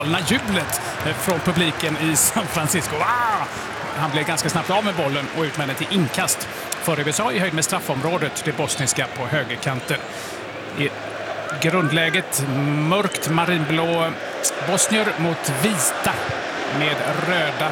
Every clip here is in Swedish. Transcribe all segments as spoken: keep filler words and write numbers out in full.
Jublet från publiken i San Francisco. Ah! Han blev ganska snabbt av med bollen och ut med den till inkast för U S A i höjd med straffområdet, det bosniska på högerkanten. I grundläget mörkt marinblå bosnier mot vita med röda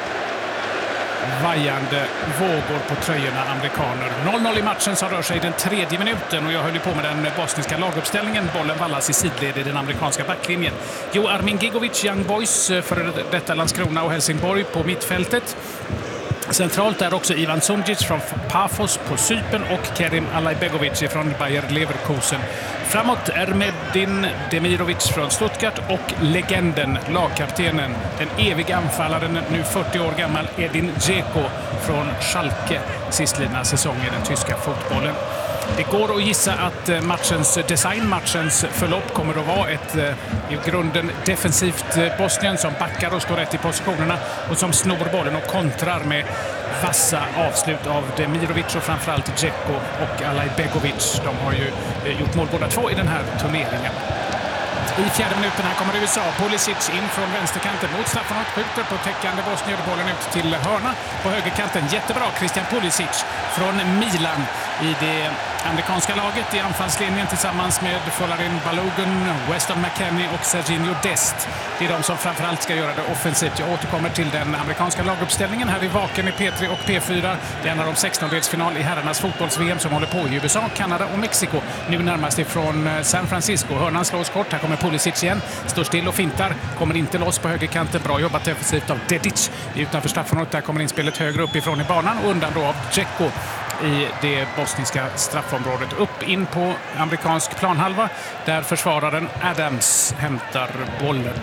vajande vågor på tröjorna amerikaner. noll noll i matchen som rör sig i den tredje minuten och jag höll ju på med den bosniska laguppställningen. Bollen vallas i sidled i den amerikanska backlinjen. Jo, Armin Gigovic, Young Boys för detta Landskrona och Helsingborg på mittfältet. Centralt är också Ivan Sunjic från Pafos på Cypern och Kerim Alajbegovic från Bayer Leverkusen. Framåt Ermedin Demirovic från Stuttgart och legenden, lagkaptenen, den eviga anfallaren, nu fyrtio år gammal, Edin Dzeko från Schalke, sistlidna säsong i den tyska fotbollen. Det går att gissa att matchens design, matchens förlopp kommer att vara ett i grunden defensivt Bosnien som backar och står rätt i positionerna och som snor bollen och kontrar med vassa avslut av Demirovic och framförallt Dzeko och Alajbegovic. De har ju gjort mål båda två i den här turneringen. I fjärde minuten här kommer U S A. Pulisic in från vänsterkanten mot straffområdet, skjuter på täckande Bosnien, bollen ut till hörna på högerkanten. Jättebra Christian Pulisic från Milan i det amerikanska laget i anfallslinjen tillsammans med Folarin Balogun, Weston McKennie och Serginho Dest. Det är de som framförallt ska göra det offensivt. Jag återkommer till den amerikanska laguppställningen här i Vaken i P tre och P fyra. Det handlar om sextondelsfinal i herrarnas fotbolls-V M som håller på i U S A, Kanada och Mexiko. Nu närmast ifrån San Francisco. Hörnan slås kort. Här kommer Pulisic igen. Står still och fintar. Kommer inte loss på högerkanten. Bra jobbat defensivt av Dedic. Utanför straffområdet där kommer inspelet högre upp ifrån i banan och undan då av Dzeko i det bosniska straffområdet. Upp in på amerikansk planhalva där försvararen Adams hämtar bollen.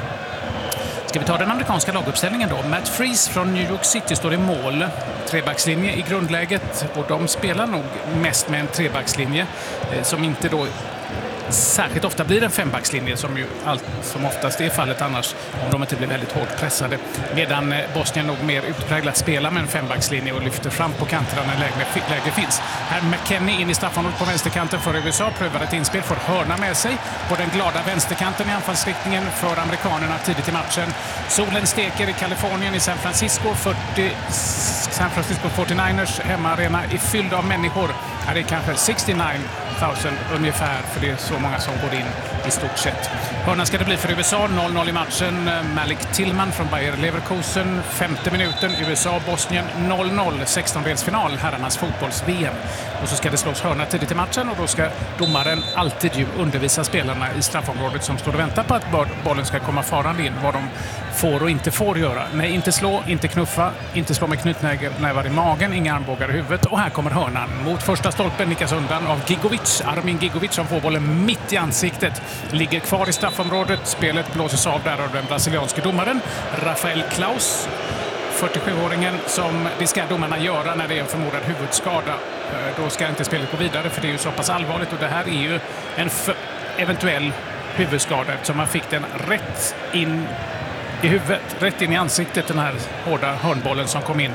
Ska vi ta den amerikanska laguppställningen då? Matt Freese från New York City står i mål. Trebackslinje i grundläget och de spelar nog mest med en trebackslinje som inte då särskilt ofta blir en fembackslinje som ju allt som oftast är fallet annars om de inte blir väldigt hårt pressade. Medan Bosnien nog mer utpräglat spelar med en fembackslinje och lyfter fram på kanterna när läge, läge finns. Här McKennie in i straffområdet på vänsterkanten för U S A, prövar ett inspel, får hörna med sig på den glada vänsterkanten i anfallsriktningen för amerikanerna tidigt i matchen. Solen steker i Kalifornien i San Francisco. fyrtio San Francisco fyrtionioers hemmaarena är fylld av människor. Här är kanske sextionio tusen ungefär, för det är så många som går in i stort sett. Hörna ska det bli för U S A, noll noll i matchen. Malik Tillman från Bayer Leverkusen, femte minuten, U S A-Bosnien noll noll, sextondelsfinal, herrarnas fotbolls-V M. Och så ska det slås hörna tidigt i matchen och då ska domaren alltid ju undervisa spelarna i straffområdet som står och väntar på att bollen ska komma farande in, vad de får och inte får göra. Nej, inte slå, inte knuffa, inte slå med knytnävar i magen, inga armbågar i huvudet. Och här kommer hörnan mot första stolpen, nickas undan av Gigovic. Armin Gigovic som får bollen mitt i ansiktet. Ligger kvar i straffområdet. Spelet blåses av där av den brasilianske domaren Rafael Klaus. fyrtiosjuåringen som det ska domarna göra när det är en förmodad huvudskada. Då ska inte spelet gå vidare för det är ju så pass allvarligt och det här är ju en eventuell huvudskada eftersom man fick den rätt in i huvudet, rätt in i ansiktet, den här hårda hörnbollen som kom in.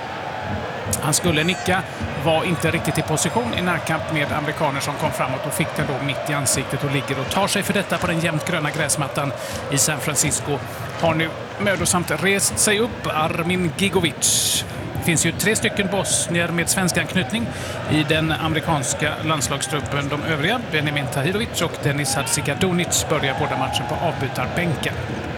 Han skulle nicka, var inte riktigt i position i närkamp med amerikaner som kom framåt och fick den då mitt i ansiktet och ligger och tar sig för detta på den jämnt gröna gräsmattan i San Francisco. Har nu mödosamt rest sig upp Armin Gigovic. Det finns ju tre stycken bosnier med svensk anknytning i den amerikanska landslagstruppen. De övriga, Benjamin Tahirovic och Denis Hadzikadunic, börjar båda matchen på avbytarbänken.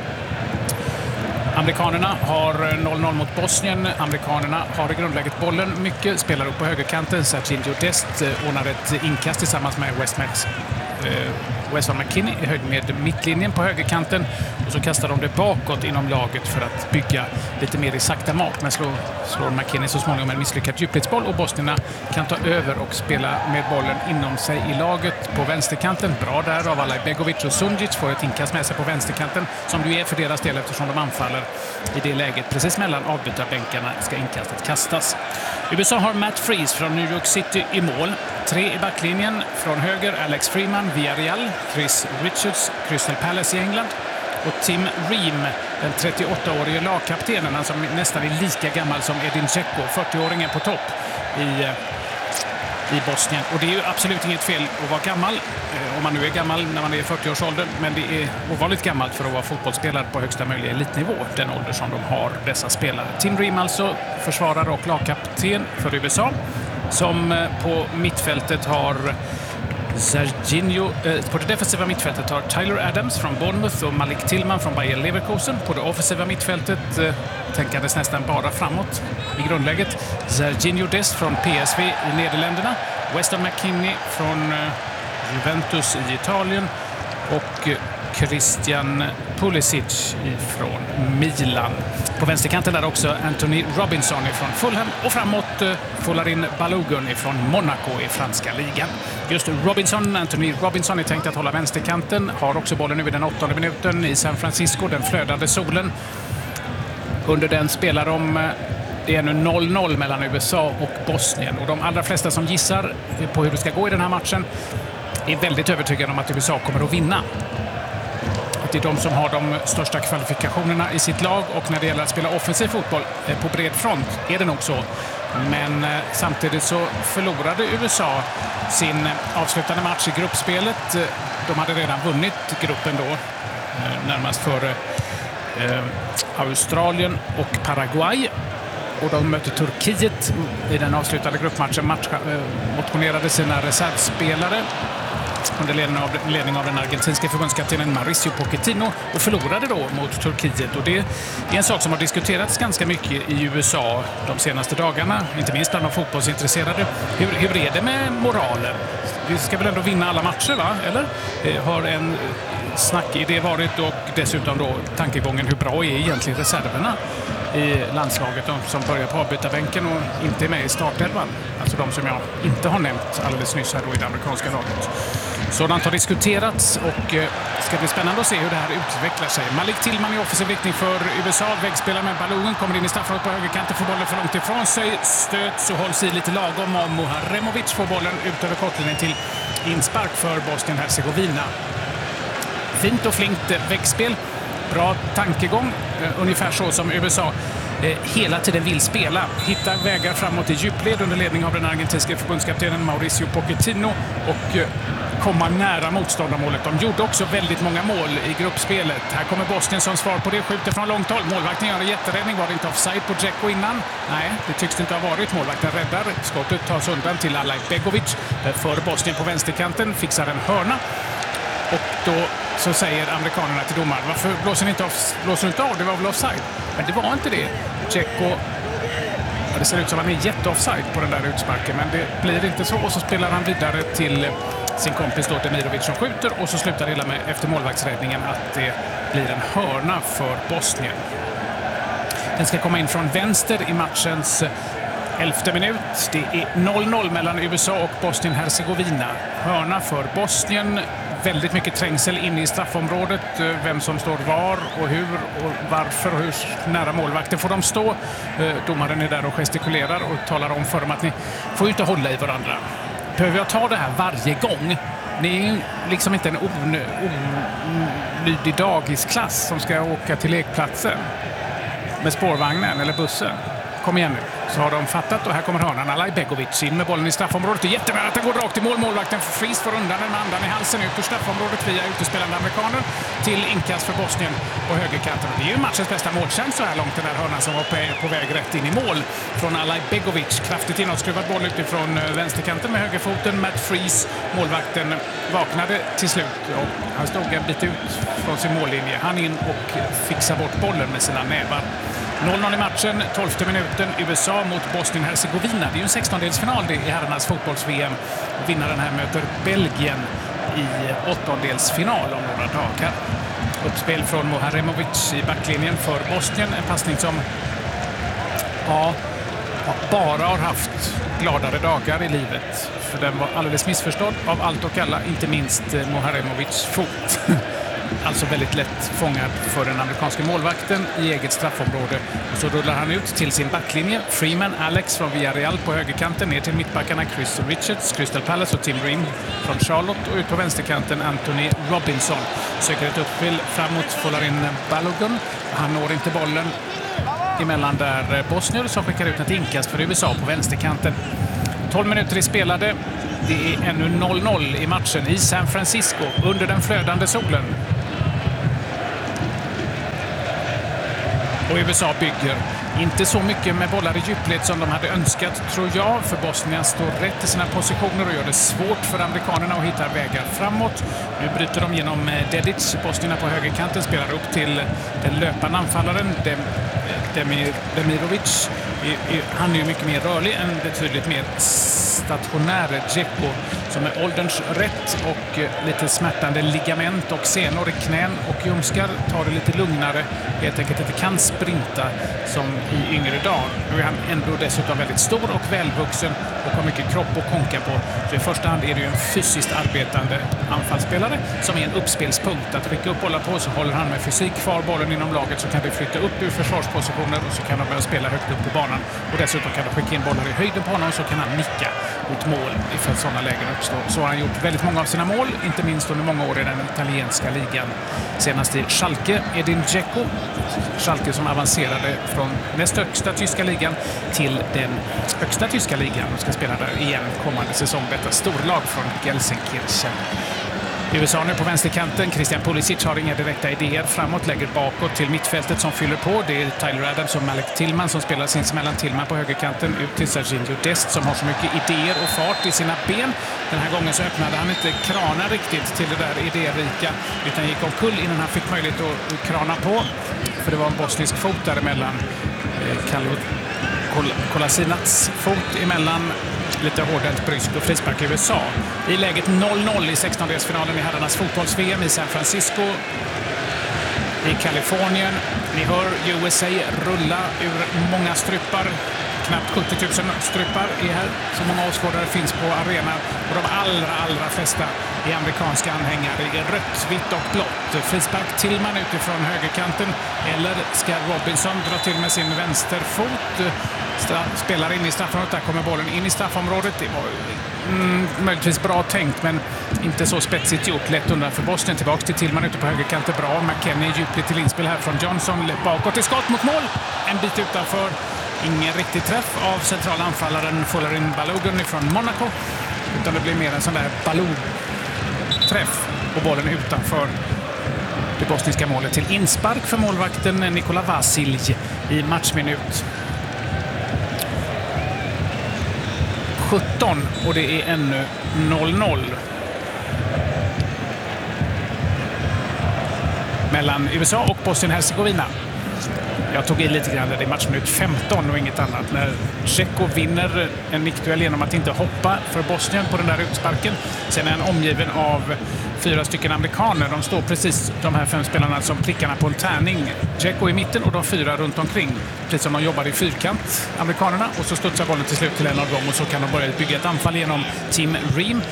Amerikanerna har noll noll mot Bosnien. Amerikanerna har i grundläget bollen mycket, spelar upp på högerkanten. Serginho Dest ordnar ett inkast tillsammans med Westmax. Weston McKennie i höjd med mittlinjen på högerkanten och så kastar de det bakåt inom laget för att bygga lite mer i sakta mat, men slår, slår McKennie så småningom en misslyckad djupledsboll och bosnierna kan ta över och spela med bollen inom sig i laget på vänsterkanten. Bra där av Alajbegovic och Sunjic, får ett inkast med sig på vänsterkanten som du är för deras del eftersom de anfaller i det läget. Precis mellan avbytarbänkarna ska inkastet kastas. U S A har Matt Freese från New York City i mål. Tre i backlinjen. Från höger Alex Freeman, Villarreal, Chris Richards, Crystal Palace i England och Tim Ream, den trettioåttaårige lagkaptenen, han som nästan är lika gammal som Edin Dzeko, fyrtioåringen på topp i i Bosnien. Och det är ju absolut inget fel att vara gammal, eh, om man nu är gammal när man är i fyrtio-årsåldern, men det är ovanligt gammalt för att vara fotbollsspelare på högsta möjliga elitnivå, den ålder som de har, dessa spelare. Tim Ream alltså, försvarare och lagkapten för U S A, som eh, på mittfältet har Serginho, eh, på det defensiva mittfältet har Tyler Adams från Bournemouth och Malik Tillman från Bayer Leverkusen. På det offensiva mittfältet eh, tänkandes nästan bara framåt i grundläget. Serginho Dest från P S V i Nederländerna. Weston McKennie från eh, Juventus i Italien och eh, Christian Pulisic från Milan. På vänsterkanten där också Anthony Robinson från Fulham och framåt eh, Folarin Balogun från Monaco i franska ligan. Just Robinson, Anthony Robinson är tänkt att hålla vänsterkanten, har också bollen nu i den åttonde minuten i San Francisco, den flödande solen. Under den spelar de, det är nu noll noll mellan U S A och Bosnien, och de allra flesta som gissar på hur det ska gå i den här matchen är väldigt övertygade om att U S A kommer att vinna. Det är de som har de största kvalifikationerna i sitt lag, och när det gäller att spela offensiv fotboll på bred front är det nog så. Men samtidigt så förlorade U S A sin avslutande match i gruppspelet. De hade redan vunnit gruppen då, närmast före eh, Australien och Paraguay. Och de mötte Turkiet i den avslutande gruppmatchen, match, eh, motionerade sina reservspelare under ledning av, ledning av den argentinska förbundskaptenen Mauricio Pochettino, och förlorade då mot Turkiet. Och det är en sak som har diskuterats ganska mycket i U S A de senaste dagarna, inte minst bland de fotbollsintresserade. Hur, hur är det med moralen? Vi ska väl ändå vinna alla matcher, va? Eller? Eh, har en snackidé varit, och dessutom då tankegången, hur bra är egentligen reserverna i landslaget, de som börjar på avbytarbänken och inte är med i startelvan. Alltså de som jag inte har nämnt alldeles nyss här då i det amerikanska laget. Sådant har diskuterats, och eh, ska bli spännande att se hur det här utvecklar sig. Malik Tillman i offensiv riktning för U S A. Väggspelar med Balogun, kommer in i straffområdet på högerkanten, får bollen för långt ifrån sig. Stöts och hålls i lite lagom, och Muharemovic får bollen ut över kortlinjen till inspark för Bosnien-Hercegovina. Fint och flinkt väggspel. Bra tankegång, eh, ungefär så som U S A eh, hela tiden vill spela. Hitta vägar framåt i djupled under ledning av den argentinska förbundskaptenen Mauricio Pochettino, och eh, komma nära motståndarmålet. De gjorde också väldigt många mål i gruppspelet. Här kommer Bosnien som svar på det, skjuter från långt håll. Målvakten gör en jätteräddning. Var det inte offside på Dzeko innan? Nej, det tycks det inte ha varit. Målvakten räddar. Skottet tas undan till Alaj Begovic för Bosnien på vänsterkanten. Fixar en hörna. Och då så säger amerikanerna till domaren: varför blåser ni inte, off, blåser inte av? Det var väl offside? Men det var inte det. Dzeko, ja, det ser ut som att han är jätteoffside på den där utsparken, men det blir inte så. Och så spelar han vidare till sin kompis då Demirovic som skjuter, och så slutar det hela med, efter målvaktsräddningen, att det blir en hörna för Bosnien. Den ska komma in från vänster i matchens elfte minut. Det är noll noll mellan U S A och Bosnien-Hercegovina. Hörna för Bosnien. Väldigt mycket trängsel inne i straffområdet. Vem som står var och hur och varför och hur nära målvakten får de stå. Domaren är där och gestikulerar och talar om för dem att ni får inte hålla i varandra. Behöver jag ta det här varje gång? Ni är liksom inte en olydig dagisklass som ska åka till lekplatsen med spårvagnen eller bussen. Kom igen nu. Så har de fattat, och här kommer hörnan. Alaj Begovic in med bollen i straffområdet. Det är jättebra att den går rakt i mål. Målvakten Fries får undan den med andan i halsen ut ur straffområdet via utespelande amerikaner till inkast för Bosnien på högerkanten. Det är ju matchens bästa målchans så här långt, den där hörnan som var på väg rätt in i mål från Alaj Begovic. Kraftigt inåtskruvad boll utifrån vänsterkanten med högerfoten. Matt Fries, målvakten, vaknade till slut, och han stod en bit ut från sin mållinje. Han in och fixar bort bollen med sina nävar. noll noll i matchen, tolfte minuten, U S A mot Bosnien-Hercegovina. Det är ju en sextondelsfinal i herrarnas fotbolls-V M. Vinnaren här möter Belgien i åttondelsfinal om några dagar. Uppspel från Muharemovic i backlinjen för Bosnien. En passning som ja, bara har haft gladare dagar i livet. För den var alldeles missförstådd av allt och alla, inte minst Muharemovics fot. Alltså väldigt lätt fångad för den amerikanska målvakten i eget straffområde. Och så rullar han ut till sin backlinje. Freeman Alex från Villarreal på högerkanten, ner till mittbackarna Chris Richards, Crystal Palace och Tim Ream från Charlotte, och ut på vänsterkanten Anthony Robinson. Söker ett uppspel framåt, får in Balogun. Han når inte bollen emellan där Bosnier som skickar ut ett inkast för U S A på vänsterkanten. tolv minuter i spelade. Det är ännu noll noll i matchen i San Francisco under den flödande solen. Och U S A bygger inte så mycket med bollar i djupled som de hade önskat, tror jag, för Bosnien står rätt i sina positioner och gör det svårt för amerikanerna att hitta vägar framåt. Nu bryter de genom Dedic. Bosnierna på högerkanten spelar upp till den löpande anfallaren Dem Demir Demirovic. Han är ju mycket mer rörlig än betydligt mer stationär Dzeko, som är ålderns rätt och lite smärtande ligament och senor i knän och ljumskar, tar det lite lugnare, helt enkelt inte kan sprinta som i yngre dagar. Nu är han ändå dessutom väldigt stor och välvuxen och har mycket kropp att konka på. Så i första hand är det ju en fysiskt arbetande anfallsspelare som är en uppspelspunkt. Att skicka upp bollar på, så håller han med fysik kvar bollen inom laget, så kan vi flytta upp ur försvarspositioner och så kan de börja spela högt upp på banan. Och dessutom kan de skicka in bollar i höjden på honom och så kan han nicka mot mål ifall sådana lägen uppstår. Så har han gjort väldigt många av sina mål, inte minst under många år i den italienska ligan. Senast i Schalke, Edin Dzeko. Schalke som avancerade från näst högsta tyska ligan till den högsta tyska ligan och ska spela där igen kommande säsong. Detta storlag från Gelsenkirchen. U S A nu på vänsterkanten. Christian Pulisic har inga direkta idéer framåt, lägger bakåt till mittfältet som fyller på. Det är Tyler Adams och Malik Tillman som spelar sinsemellan. Tillman på högerkanten ut till Serginho Dest som har så mycket idéer och fart i sina ben. Den här gången så öppnade han inte krana riktigt till det där idérika, utan gick omkull innan han fick möjlighet att krana på. För det var en bosnisk fot däremellan. Kolasinats fot emellan. Lite hårdhänt brysk och frispark i U S A. I läget noll noll i sextondelsfinalen i herrarnas fotbolls-V M i San Francisco i Kalifornien. Ni hör U S A rulla ur många strupar. Knappt sjuttio tusen strupar är här. Så många åskådare finns på arenan. Och de allra, allra flesta är amerikanska anhängare i rött, vitt och blått. Frispark Tillman utifrån högerkanten. Eller ska Robinson dra till med sin vänsterfot? Spelar in i straffområdet. Där kommer bollen in i straffområdet. Det var mm, möjligtvis bra tänkt, men inte så spetsigt gjort. Lätt undan för Bosnien. Tillbaka till Tillman ute på högerkanten. Bra. McKennie djupligt till inspel här från Johnson. Bakåt i skott mot mål. En bit utanför. Ingen riktig träff av centralanfallaren Folarin Balogun från Monaco. Utan det blir mer en sån där Balogun-träff. Och bollen utanför det bosniska målet till inspark för målvakten Nikola Vasilj i matchminut sjutton, och det är ännu noll noll mellan U S A och Bosnien-Hercegovina. Jag tog i lite grann där i matchminut femton och inget annat. När Dzeko vinner en nickduell genom att inte hoppa för Bosnien på den där utsparken. Sen är han omgiven av fyra stycken amerikaner. De står precis, de här fem spelarna, som prickarna på en tärning. Dzeko i mitten och de fyra runt omkring. Precis som de jobbar i fyrkant, amerikanerna. Och så studsar bollen till slut till en av dem och så kan de börja bygga ett anfall genom Tim Ream.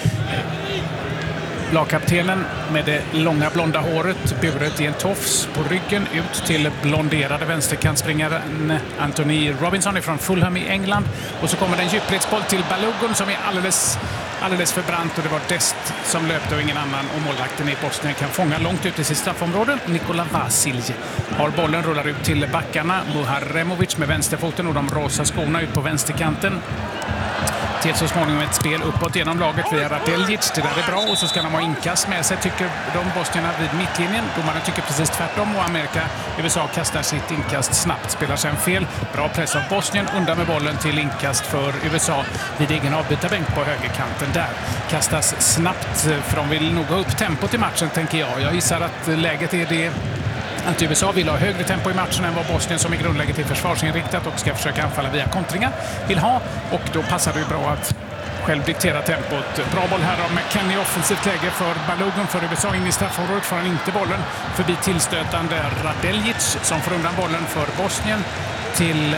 Lagkaptenen med det långa blonda håret, buret i en tofs på ryggen, ut till blonderade vänsterkantspringaren Anthony Robinson från Fulham i England. Och så kommer den djupledsboll till Balogun som är alldeles, alldeles för brant, och det var Dest som löpte och ingen annan, och målvakten i Bosnien kan fånga långt ut i sitt straffområde. Nikola Vasilj har bollen, rullar ut till backarna. Muharemovic med vänsterfoten och de rosa skorna ut på vänsterkanten. Till så småningom ett spel uppåt genom laget via Radeljic. Det där är bra, och så ska de ha inkast med sig, tycker de bosnierna vid mittlinjen. Domaren tycker precis tvärtom, och Amerika, U S A kastar sitt inkast snabbt. Spelar sen fel. Bra press av Bosnien, undan med bollen till inkast för U S A vid egen avbytarbänk på högerkanten. Där kastas snabbt, för de vill nog ha upp tempot i matchen, tänker jag. Jag gissar att läget är det att U S A vill ha högre tempo i matchen än vad Bosnien, som i grundläget är försvarsinriktat och ska försöka anfalla via kontringar, vill ha. Och då passar det ju bra att själv diktera tempot. Bra boll här av McKennie, offensivt läge för Balogun för U S A. In i straffområdet får han inte bollen, förbi tillstötande Radeljic som får undan bollen för Bosnien till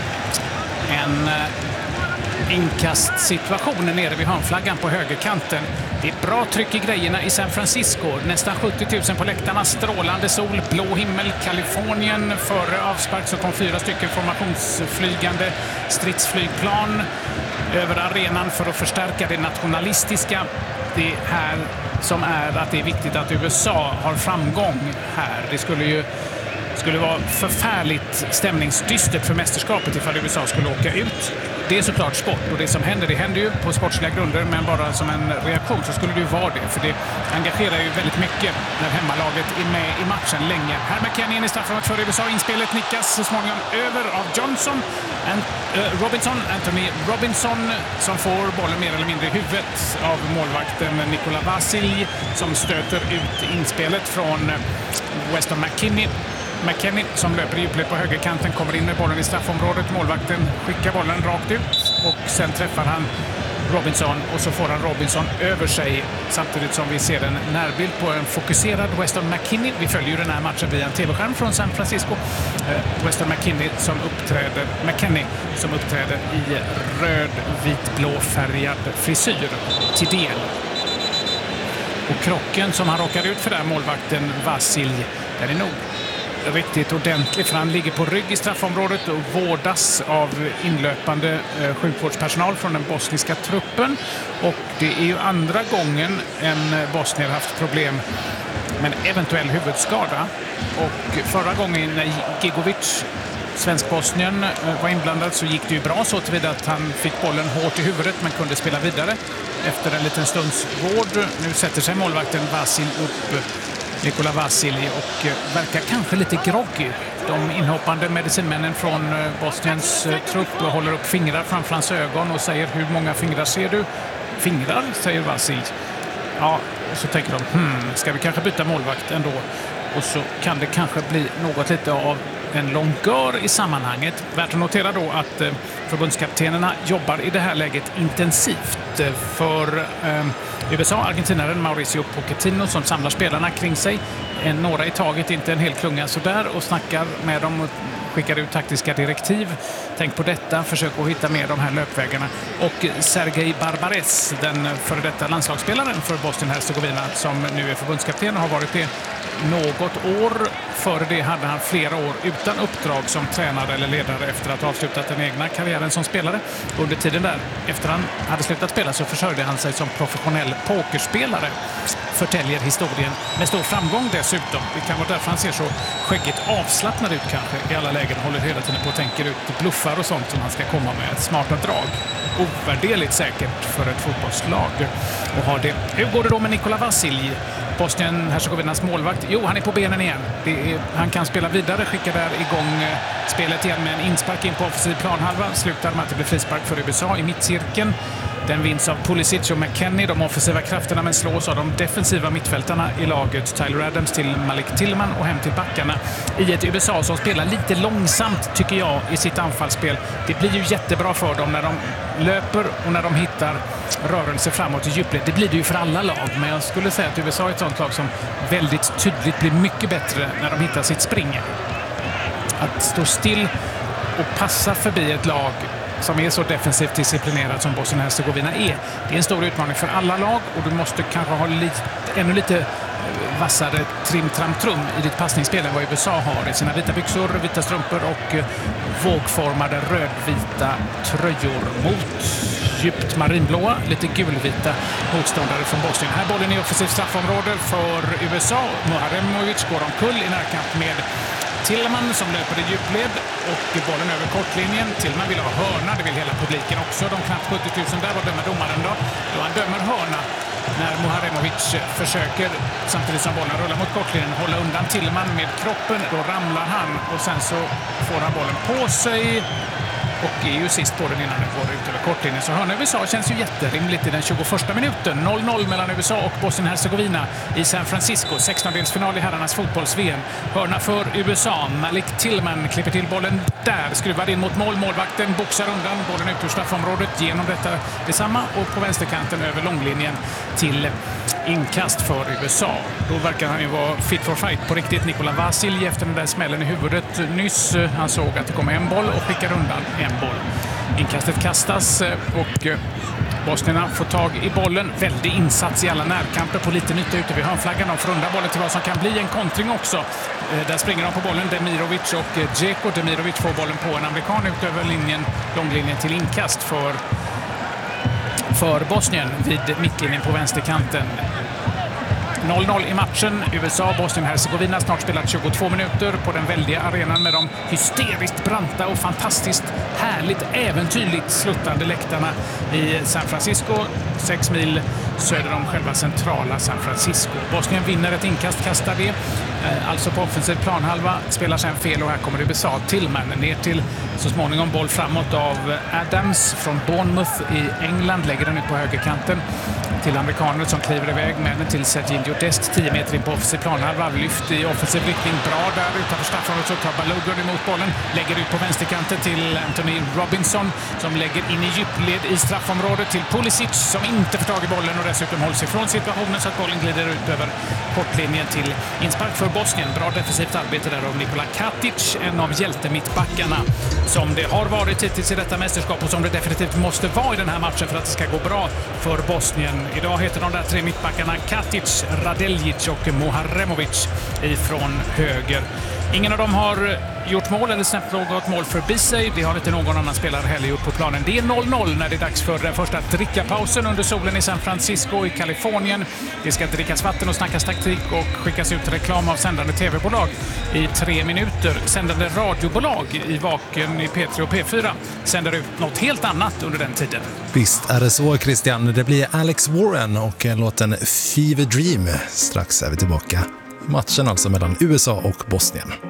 en inkastsituation nere vid hörnflaggan på högerkanten. Det är bra tryck i grejerna i San Francisco. Nästan sjuttio tusen på läktarna, strålande sol, blå himmel, Kalifornien. Före avspark så kom fyra stycken formationsflygande stridsflygplan över arenan för att förstärka det nationalistiska. Det här som är att det är viktigt att U S A har framgång här. Det skulle ju skulle vara förfärligt stämningsdystert för mästerskapet ifall U S A skulle åka ut. det är såklart sport och det som händer, det händer ju på sportsliga grunder, men bara som en reaktion så skulle det ju vara det, för det engagerar ju väldigt mycket när hemmalaget är med i matchen länge. Här McKennie in i straffområdet för U S A, inspelet nickas så småningom över av Johnson. And, uh, Robinson, Anthony Robinson, som får bollen mer eller mindre i huvudet av målvakten Nikola Vasilj, som stöter ut inspelet från Weston McKennie. McKennie som löper i djupled på högerkanten kommer in med bollen i straffområdet. Målvakten skickar bollen rakt ut och sen träffar han Robinson och så får han Robinson över sig samtidigt som vi ser en närbild på en fokuserad Weston McKennie. Vi följer ju den här matchen via en tv-skärm från San Francisco. Uh, Weston McKennie som uppträder, McKennie som uppträder i röd, vit, blå färgad frisyr till del. Och krocken som han råkar ut för där, målvakten Vasilj, den är nog riktigt ordentlig, för han ligger på rygg i straffområdet och vårdas av inlöpande eh, sjukvårdspersonal från den bosniska truppen. Och det är ju andra gången en bosnier haft problem med en eventuell huvudskada. Och förra gången när Gigovic, svensk-bosnien, var inblandad så gick det ju bra så tillvida att han fick bollen hårt i huvudet men kunde spela vidare efter en liten stunds vård. Nu sätter sig målvakten Vasilj upp, Nikola Vasilj, och verkar kanske lite groggy. De inhoppande medicinmännen från Bosniens trupp håller upp fingrar framför hans ögon och säger: hur många fingrar ser du? Fingrar, säger Vasilj. Ja, och så tänker de, hmm, ska vi kanske byta målvakt ändå? Och så kan det kanske bli något lite av en långör i sammanhanget. Värt att notera då att eh, förbundskaptenerna jobbar i det här läget intensivt för eh, U S A, argentinaren Mauricio Pochettino, som samlar spelarna kring sig. En, några i taget, inte en hel klunga sådär, och snackar med dem och skickar ut taktiska direktiv. Tänk på detta, försök att hitta med de här löpvägarna. Och Sergej Barbares, den före detta landslagsspelaren för Bosnien-Hercegovina som nu är förbundskapten och har varit det något år. Före det hade han flera år utan uppdrag som tränare eller ledare efter att ha avslutat den egna karriären som spelare. Under tiden där, efter han hade slutat spela, så försörjde han sig som professionell pokerspelare, förtäljer historien, med stor framgång dessutom. Det kan vara därför han ser så skäggigt avslappnad ut kanske i alla lägen, håller hela tiden på och tänker ut bluffar och sånt som han ska komma med, smarta drag. Ovärderligt säkert för ett fotbollslag och har det. Hur går det då med Nikola Vasilj, Bosnien-Hercegovinas målvakt? Jo, han är på benen igen. Det är, han kan spela vidare, skickar där igång spelet igen med en inspark in på offensiv planhalva. Slutar med att det blir frispark för U S A i mittcirkeln. Den vinns av Pulisic och McKennie, de offensiva krafterna, men slås av de defensiva mittfältarna i laget. Tyler Adams till Malik Tillman och hem till backarna i ett U S A som spelar lite långsamt, tycker jag, i sitt anfallsspel. Det blir ju jättebra för dem när de löper och när de hittar rörelse framåt i djupled. Det blir det ju för alla lag, men jag skulle säga att U S A är ett sånt lag som väldigt tydligt blir mycket bättre när de hittar sitt spring. Att stå still och passa förbi ett lag som är så defensivt disciplinerat som Bosnien-Hercegovina är, det är en stor utmaning för alla lag, och du måste kanske ha lite, ännu lite vassare trim-tram-trum i ditt passningsspel än vad U S A har i sina vita byxor, vita strumpor och vågformade rödvita tröjor mot djupt marinblåa, lite gulvita motståndare från Bosnien. Här bollen i offensivt straffområde för U S A. Muharemovic går omkull i närkamp med Tillman som löper i djupled och bollen över kortlinjen. Tillman vill ha hörna, det vill hela publiken också. De knappt sjuttio tusen där, var dömer domaren då? Då han dömer hörna när Muharemovic försöker, samtidigt som bollen rullar mot kortlinjen, hålla undan Tillman med kroppen. Då ramlar han och sen så får han bollen på sig och är ju sist på den innan den går ut över kortlinjen. Så hörna U S A känns ju jätterimligt i den tjugoförsta minuten. noll noll mellan U S A och Bosnien-Hercegovina i San Francisco. sextondelsfinal i herrarnas fotbolls-V M. Hörna för U S A. Malik Tillman klipper till bollen där. Skruvar in mot mål. Målvakten boxar undan bollen ut ur straffområdet. Genom detta detsamma och på vänsterkanten över långlinjen till inkast för U S A. Då verkar han ju vara fit for fight på riktigt. Nikola Vasilj efter den där smällen i huvudet nyss. Han såg att det kom en boll och skickar undan en boll. Inkastet kastas och bosnierna får tag i bollen. Väldig insats i alla närkamper på liten yta ute vid hörnflaggan. De får undan bollen till vad som kan bli en kontring också. Där springer de på bollen, Demirovic och Dzeko. Demirovic får bollen på en amerikan ut över linjen, långlinjen till inkast för, för Bosnien vid mittlinjen på vänsterkanten. noll noll i matchen. U S A Bosnien-Hercegovina snart spelat tjugotvå minuter på den väldiga arenan med de hysteriskt branta och fantastiskt härligt äventyrligt sluttande läktarna i San Francisco, sex mil söder om själva centrala San Francisco. Bosnien vinner ett inkast, kastar det, alltså på offensiv planhalva, spelar sen fel och här kommer U S A till, men ner till så småningom boll framåt av Adams från Bournemouth i England, lägger den ut på högerkanten till amerikaner som kliver iväg med den till Serginho Dest, tio meter in på offensiv planhalva, lyft i offensiv riktning, bra där utanför straffområdet, så tar Balogun emot bollen, lägger ut på vänsterkanten till Anthony Robinson som lägger in i djupled i straffområdet till Pulisic som inte får tag i bollen och dessutom hålls ifrån situationen så att bollen glider ut över kortlinjen till inspark för Bosnien. Bra defensivt arbete där av Nikola Katic, en av hjältemittbackarna som det har varit hittills i detta mästerskap och som det definitivt måste vara i den här matchen för att det ska gå bra för Bosnien. Idag heter de där tre mittbackarna Katic, Radeljic och Muharemovic ifrån höger. Ingen av dem har gjort mål eller snabbt något mål förbi sig. Det har inte någon annan spelare heller gjort på planen. Det är noll noll när det är dags för den första drickapausen under solen i San Francisco i Kalifornien. Det ska drickas vatten och snackas taktik och skickas ut reklam av sändande tv-bolag i tre minuter. Sändande radiobolag i Vaken i P tre och P fyra sänder ut något helt annat under den tiden. Visst är det så, Christian. Det blir Alex Warren och låten Fever Dream. Strax är vi tillbaka. Matchen alltså mellan U S A och Bosnien.